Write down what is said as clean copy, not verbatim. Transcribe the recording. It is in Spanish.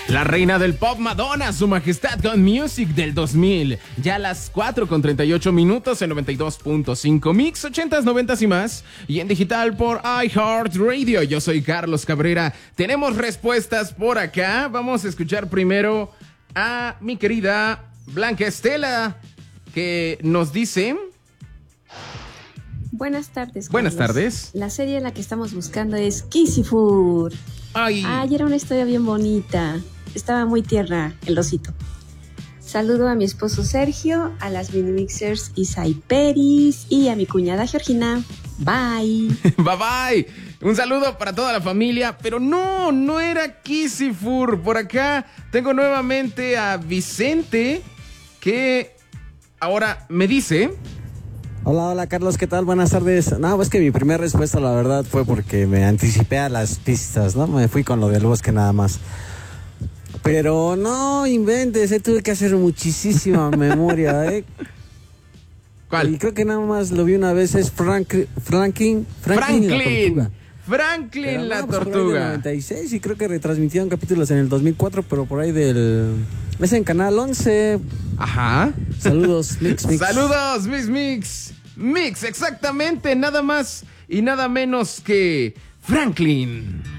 La reina del pop Madonna, su majestad con Music del 2000. Ya a las 4:38 en 92.5 Mix, 80s, 90s y más. Y en digital por iHeartRadio. Yo soy Carlos Cabrera. Tenemos respuestas por acá. Vamos a escuchar primero a mi querida Blanca Estela, que nos dice... Buenas tardes, Carlos. Buenas tardes. La serie en la que estamos buscando es Kisifur. Ay, era una historia bien bonita. Estaba muy tierna el osito. Saludo a mi esposo Sergio, a las mini mixers Isai Peris y a mi cuñada Georgina. Bye. Bye bye. Un saludo para toda la familia. Pero no era Kisifur. Por acá tengo nuevamente a Vicente, que ahora me dice... Hola Carlos, ¿qué tal? Buenas tardes. No, pues que mi primera respuesta la verdad fue porque me anticipé a las pistas, ¿no? Me fui con lo del bosque nada más. Pero no inventes, tuve que hacer muchísima memoria, ¿Cuál? Y creo que nada más lo vi una vez, es Franklin la Pues por ahí tortuga. del 96 y creo que retransmitieron capítulos en el 2004, pero por ahí es en Canal 11. Ajá. Saludos, Mix. Saludos, Mix. Mix, exactamente, nada más y nada menos que Franklin.